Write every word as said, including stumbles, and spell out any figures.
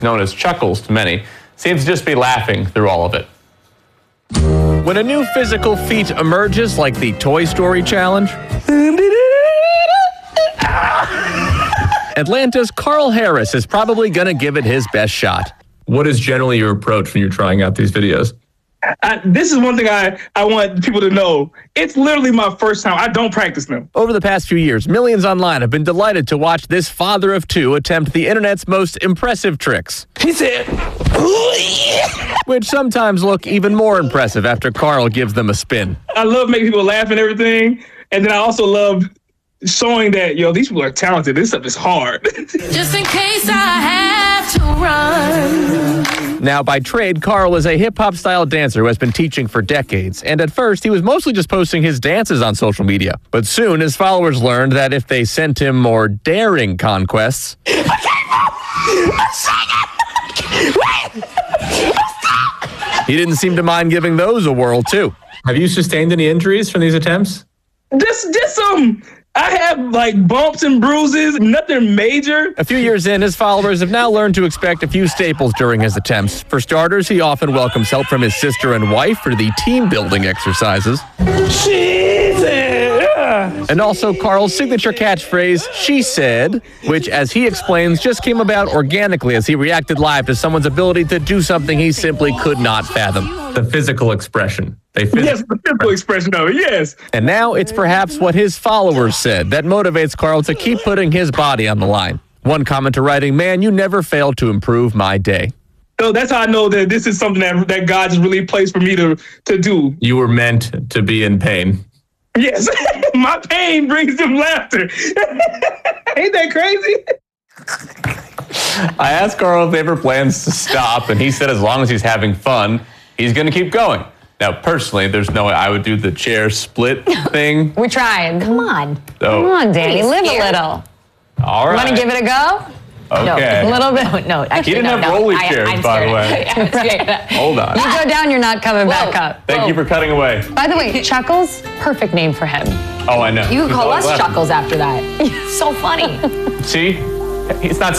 known as Chuckles to many, seems to just be laughing through all of it. When a new physical feat emerges, like the Toy Story Challenge, Atlanta's Carl Harris is probably going to give it his best shot. What is generally your approach when you're trying out these videos? I, this is one thing I, I want people to know. It's literally my first time. I don't practice them. Over the past few years, millions online have been delighted to watch this father of two attempt the internet's most impressive tricks. He said, which sometimes look even more impressive after Carl gives them a spin. I love making people laugh and everything. And then I also love showing that, yo, these people are talented. This stuff is hard. Just in case I have to run. Now, by trade, Carl is a hip-hop style dancer who has been teaching for decades. And at first, he was mostly just posting his dances on social media. But soon, his followers learned that if they sent him more daring conquests, he didn't seem to mind giving those a whirl, too. Have you sustained any injuries from these attempts? Just, just some... I have like bumps and bruises, nothing major. A few years in, his followers have now learned to expect a few staples during his attempts. For starters, he often welcomes help from his sister and wife for the team building exercises. She said. And also Carl's signature catchphrase, "She said," which, as he explains, just came about organically as he reacted live to someone's ability to do something he simply could not fathom. The physical expression. They phys- yes, the physical expression of it, yes. And now it's perhaps what his followers said that motivates Carl to keep putting his body on the line. One commenter writing, "Man, you never fail to improve my day." So that's how I know that this is something that, that God just really placed for me to, to do. You were meant to be in pain. Yes, my pain brings them laughter. Ain't that crazy? I asked Carl if he ever plans to stop, and he said as long as he's having fun, he's going to keep going. Now, personally, there's no way I would do the chair split thing. We tried. Come on. So, Come on, Danny. Live a little. All right. Want to give it a go? Okay. No, a little bit. No, actually, He didn't no, have no. rolly I, chairs, I'm by the scared. way. Hold on. You go down, you're not coming back up. Thank Whoa. you for cutting away. By the way, Chuckles, perfect name for him. Oh, I know. You could He's call always us laughing. Chuckles after that. So funny. See? He's not